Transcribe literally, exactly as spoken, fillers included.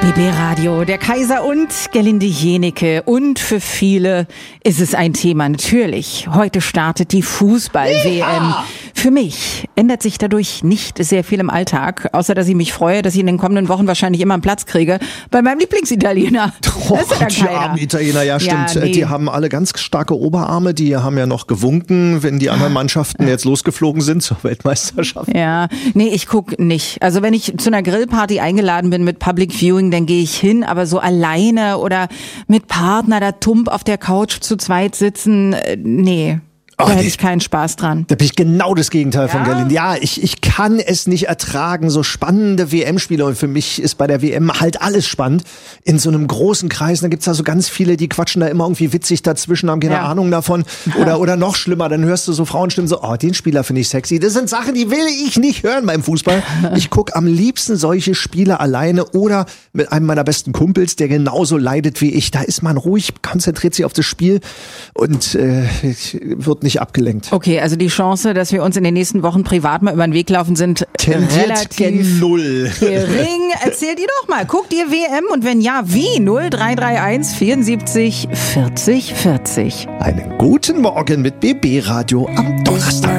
B B Radio, der Kaiser und Gerlinde Jenecke. Und für viele ist es ein Thema, natürlich. Heute startet die Fußball-W M. Für mich ändert sich dadurch nicht sehr viel im Alltag, außer dass ich mich freue, dass ich in den kommenden Wochen wahrscheinlich immer einen Platz kriege bei meinem Lieblingsitaliener. Oh, die armen Italiener, ja stimmt. Ja, nee. Die haben alle ganz starke Oberarme, die haben ja noch gewunken, wenn die anderen Mannschaften jetzt losgeflogen sind zur Weltmeisterschaft. Ja, nee, ich guck nicht. Also wenn ich zu einer Grillparty eingeladen bin mit Public Viewing, dann gehe ich hin, aber so alleine oder mit Partner da tump auf der Couch zu zweit sitzen, äh, nee. Da hätte ich keinen Spaß dran. Da bin ich genau das Gegenteil von Ja? Gerlinde. Ja, ich, ich kann es nicht ertragen, so spannende W M-Spiele. Und für mich ist bei der W M halt alles spannend. In so einem großen Kreis, da gibt's da so ganz viele, die quatschen da immer irgendwie witzig dazwischen, haben keine Ja. Ahnung davon. Oder, oder noch schlimmer, dann hörst du so Frauenstimmen so, oh, den Spieler finde ich sexy. Das sind Sachen, die will ich nicht hören beim Fußball. Ich gucke am liebsten solche Spiele alleine oder mit einem meiner besten Kumpels, der genauso leidet wie ich. Da ist man ruhig, konzentriert sich auf das Spiel und äh, wird nicht abgelenkt. Okay, also die Chance, dass wir uns in den nächsten Wochen privat mal über den Weg laufen, sind Tendiert relativ gen Null. gering. Erzählt ihr doch mal, guckt ihr W M und wenn ja, wie? null drei drei eins vierundsiebzig vierzig vierzig. Einen guten Morgen mit B B Radio am Donnerstag.